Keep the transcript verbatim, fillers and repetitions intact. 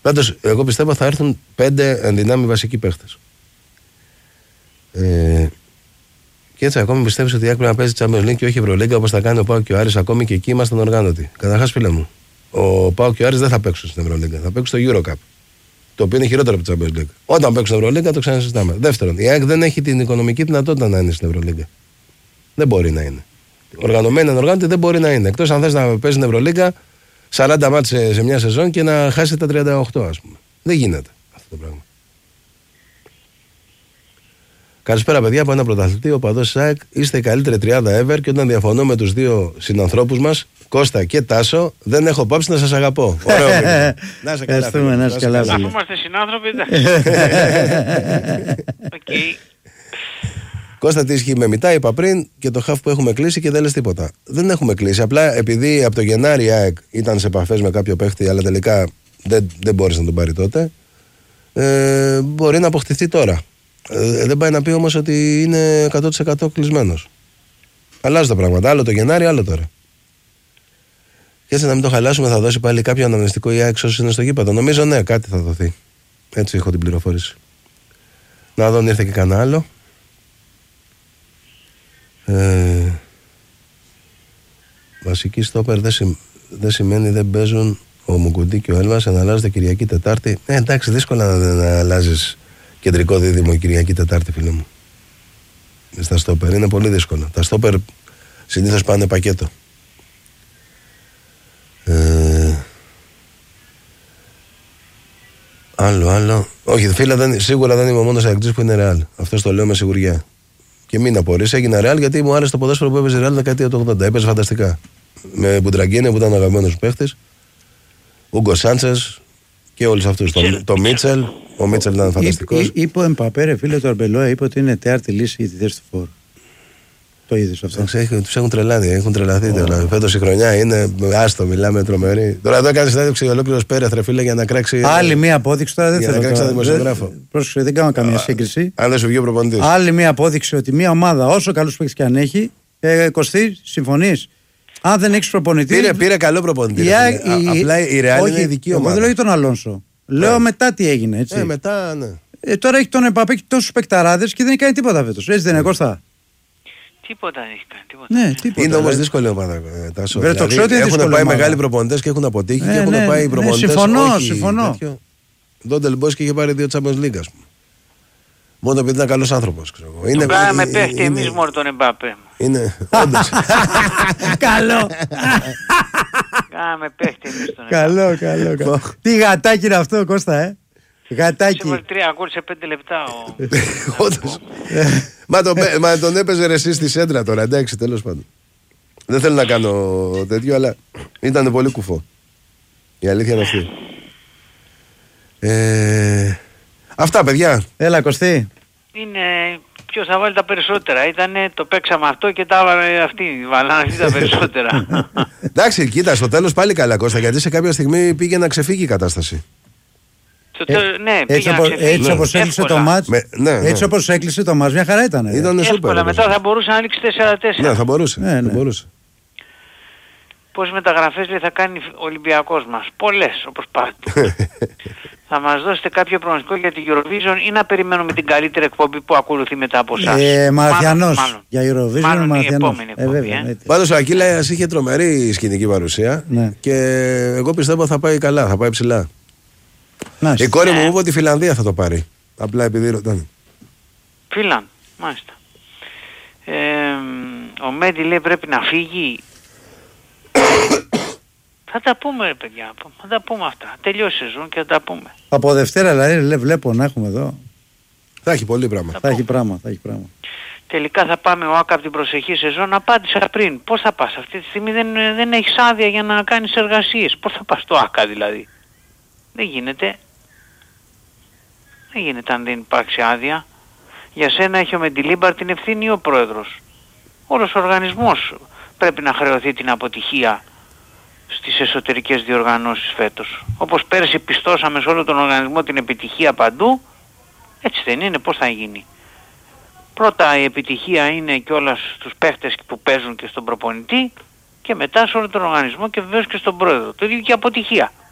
Πάντως, εγώ πιστεύω θα έρθουν πέντε ενδυνάμει βασικοί παίχτες. Ε, και έτσι ακόμη πιστεύεις ότι η ΑΕΚ πρέπει να παίζει Champions League και όχι Ευρωλίγκα όπως θα κάνει ο ΠΑΟΚ και ο Άρης, ακόμη και εκεί ήμασταν οργάνωτοι. Καταρχάς, φίλε μου, ο ΠΑΟΚ και ο Άρης δεν θα παίξουν στην Ευρωλίγκα, θα παίξουν στο EuroCup. Το οποίο είναι χειρότερο από το Champions League. Όταν παίξουν στην Ευρωλίγκα το ξανασυζητάμε. Δεύτερον, η ΑΕΚ δεν έχει την οικονομική δυνατότητα να είναι στην Ευρωλίγκα. Δεν μπορεί να είναι. Οργανωμένη, ανοργάνωτη δεν μπορεί να είναι. Εκτός αν θες να παίζει στην Ευρωλίγκα σαράντα μάτς σε, σε μια σεζόν και να χάσει τα τριάντα οκτώ, ας πούμε. Δεν γίνεται αυτό το πράγμα. Καλησπέρα, παιδιά, από ένα πρωταθλητή, ο παδός της ΑΕΚ. Είστε η καλύτερη τριάδα ever και όταν διαφωνώ με τους δύο συνανθρώπους μας, Κώστα και Τάσο, δεν έχω πάψει να σας αγαπώ. Ωραίο. Να σε καλά. Να σε καλά. Αφού είμαστε συνάνθρωποι, εντάξει. Οκ. Κώστα, τι ισχύει με μητά, είπα πριν, και το χαφ που έχουμε κλείσει και δεν λες τίποτα. Δεν έχουμε κλείσει. Απλά επειδή από το Γενάρη η ΑΕΚ ήταν σε επαφές με κάποιο παίχτη, αλλά τελικά δεν, δεν μπόρεσε να τον πάρει τότε, ε, μπορεί να αποκτηθεί τώρα. Ε, δεν πάει να πει όμως ότι είναι εκατό τοις εκατό κλεισμένος. Αλλάζουν τα πράγματα. Άλλο το Γενάρη, άλλο τώρα. Και έτσι να μην το χαλάσουμε, θα δώσει πάλι κάποιο αναμνηστικό η ΑΕΚ όσοι είναι στο γήπεδο. Νομίζω ναι, κάτι θα δοθεί. Έτσι έχω την πληροφόρηση. Να δω αν ήρθε και κανένα άλλο. Ε, βασική στόπερ δεν, σημα, δεν σημαίνει δεν παίζουν ο Μουκουντή και ο Έλβας. Εναλλάζεται Κυριακή Τετάρτη. Ε, εντάξει, δύσκολα να, να αλλάζεις κεντρικό δίδυμο Κυριακή Τετάρτη, φίλε μου. Στα στόπερ είναι πολύ δύσκολο. Τα στόπερ συνήθως πάνε πακέτο. Ε, άλλο, άλλο. Όχι, φίλε, δεν, σίγουρα δεν είμαι ο μόνος αεκτής που είναι ρεάλ. Αυτό το λέω με σιγουριά. Και μην απορείς, έγινα ρεάλ γιατί μου άρεσε το ποδόσφαιρο που έπαιζε ρεάλ δεκαετία του ογδόντα. Έπαιζε φανταστικά. Με Μπουντραγκίνε που ήταν αγαπημένος παίχτης, Ούγκο Σάντσες και όλους αυτούς. Το, το Μίτσελ. Ο Μίτσελ ήταν φανταστικός. Είπε ο Εμπαπέ, ρε φίλε, το Αρμπελόα είπε ότι είναι τέταρτη λύση για τη θέση του φόρ. Το είδες αυτό. Τους έχουν τρελάνει, έχουν τρελαθεί. Oh. Φέτος η χρονιά είναι. Άστο, μιλάμε τρομερή. Τώρα εδώ κάνει συνέντευξη ολόκληρος Πέρεθ, ρε φίλε, για να κράξει. Άλλη μία απόδειξη τώρα δεν θέλω. Για να κράξει ένα δημοσιογράφο. Πρόσεξε, δεν κάνω καμία σύγκριση. Αν δεν σου βγει ο προπονητής. Άλλη μία απόδειξη ότι μία ομάδα, όσο καλούς παίκτες και αν έχει, ε, Κωστή, συμφωνείς. Αν δεν έχει προπονητή. Πήρε, πήρε καλό προπονητή. Η, η, απλά η Ρεάλ είναι ειδική ομάδα. Εγώ δεν λέω τον Αλόνσο. Λέω μετά τι έγινε. Έτσι. Ε, μετά, ναι. Ε, τώρα έχει τον Εμπαπέ και τόσους παικταράδες και δεν κάνει τίποτα φέτος. Έτσι δεν είναι, Κώστα? Τίποτα δεν έχει κάνει. Τίποτα. Ναι, τίποτα. Είναι όμως δύσκολη ομάδα. Τάσο. Βέβαια, το ξέρω ότι είναι έχουν δύσκολη πάει ομάδα. Μεγάλοι προπονητές και έχουν αποτύχει, Ναι, και έχουν ναι, πάει ναι, προπονητές. συμφωνώ, όχι, συμφωνώ. Ντόντελ Μπός και είχε πάρει δύο Champions League, ας πούμε. Μόνο επειδή ήταν καλός άνθρωπος, ξέρω εγώ. Τον κάναμε παίχτη εμείς μόνο τον Εμπαπέ. Είναι, όντως. Καλό. Κάναμε παίχτη εμείς τον Εμπαπέ. Καλό, καλό, καλό. Τι γατάκι είναι αυτό, Κώστα, ε. Γατάκι. Σε τρία γκολ σε πέντε λεπτά ο... Όντως. Μα τον έπαιζε ρε εσύ στη σέντρα τώρα, εντάξει, τέλος πάντων. Δεν θέλω να κάνω τέτοιο, αλλά ήταν πολύ κουφό. Η αλήθεια είναι αυτή. Ε, αυτά, παιδιά. Έλα, Κωστή. Είναι ποιος θα βάλει τα περισσότερα. Ήτανε το παίξαμε αυτό και τα βάλε αυτοί. Βάλανε αυτοί τα περισσότερα. Εντάξει, κοίτα, στο τέλος πάλι καλά, Κώστα, γιατί σε κάποια στιγμή πήγε να ξεφύγει η κατάσταση. Ε, ναι, έτσι όπως ναι. όπως έκλεισε το μάτς, με, ναι, ναι. έτσι όπως έκλεισε το μάτς, μια χαρά ήταν. Ήτανε εύκολα, σούπερ, μετά θα μπορούσε να λήξει τέσσερα τέσσερα. Ναι, θα μπορούσε. Ναι, ναι. Θα μπορούσε. Πόσες μεταγραφές λέει θα κάνει ο Ολυμπιακός μας? Πολλές, όπως πάντα. Θα μας δώσετε κάποιο προγνωστικό για την Eurovision ή να περιμένουμε την καλύτερη εκπομπή που ακολουθεί μετά από εσάς? Ε, Μαραθιανός. Για Eurovision Μαραθιανός. Ε, ε. Πάντως ο Ακίλας είχε τρομερή σκηνική παρουσία, ναι. Και εγώ πιστεύω θα πάει καλά, θα πάει ψηλά. Να, η κόρη μου μου είπε ότι η Φιλανδία θα το πάρει. Απλά επειδή ρωτάνε. Φιλαν, μάλιστα. Ε, ο Μέντι λέει πρέπει να φύγει. Θα τα πούμε ρε παιδιά, θα τα πούμε αυτά. Τελειώσει η σεζόν και θα τα πούμε. Από Δευτέρα δηλαδή βλέπω να έχουμε εδώ. Θα έχει πολύ πράγμα. Θα, θα έχει πράγμα, θα έχει πράγμα. Τελικά θα πάμε ο Άκα από την προσεχή σεζόν. Απάντησα πριν. Πώς θα πας? Αυτή τη στιγμή δεν, δεν έχεις άδεια για να κάνεις εργασίες. Πώς θα πας στο Άκα δηλαδή? Δεν γίνεται. Δεν γίνεται αν δεν υπάρξει άδεια. Για σένα έχει ο Μεντιλίμπαρ την ευθύνη ο πρόεδρος. Όλος ο οργανισμός πρέπει να χρεωθεί την αποτυχία στις εσωτερικές διοργανώσεις φέτος. Όπως πέρσι πιστώσαμε σε όλο τον οργανισμό την επιτυχία παντού, έτσι δεν είναι? Πώς θα γίνει? Πρώτα η επιτυχία είναι κιόλας στους παίχτες που παίζουν και στον προπονητή και μετά σε όλο τον οργανισμό και βεβαίως και στον πρόεδρο. Το ίδιο και η αποτυχία.